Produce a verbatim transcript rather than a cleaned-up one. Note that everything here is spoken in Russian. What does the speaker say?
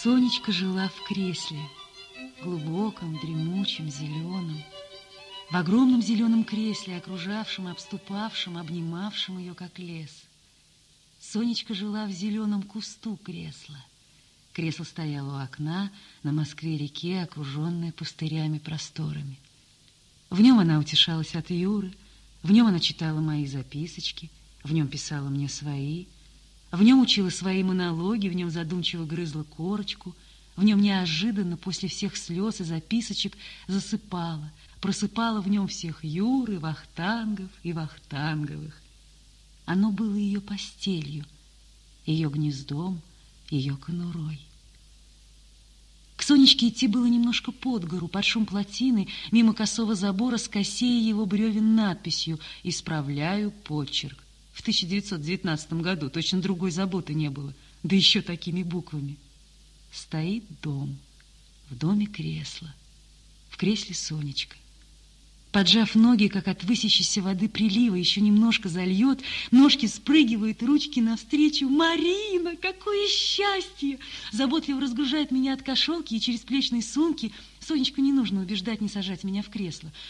Сонечка жила в кресле, глубоком, дремучем, зеленом. В огромном зеленом кресле, окружавшем, обступавшем, обнимавшем ее, как лес. Сонечка жила в зеленом кусту кресла. Кресло стояло у окна на Москве-реке, окруженное пустырями просторами. В нем она утешалась от Юры, в нем она читала мои записочки, в нем писала мне свои, в нем учила свои монологи, в нем задумчиво грызла корочку, в нем неожиданно после всех слез и записочек засыпала, просыпала в нем всех Юры, Вахтангов и Вахтанговых. Оно было ее постелью, ее гнездом, ее конурой. К Сонечке идти было немножко под гору, под шум плотины, мимо косого забора с косей его бревен надписью «Исправляю почерк». В тысяча девятьсот девятнадцатом году точно другой заботы не было, да еще такими буквами. Стоит дом, в доме кресло, в кресле Сонечка. Поджав ноги, как от высящейся воды прилива, еще немножко зальет, ножки спрыгивают, ручки навстречу. «Марина, какое счастье!» Заботливо разгружает меня от кошелки и через плечные сумки. Сонечку не нужно убеждать не сажать меня в кресло.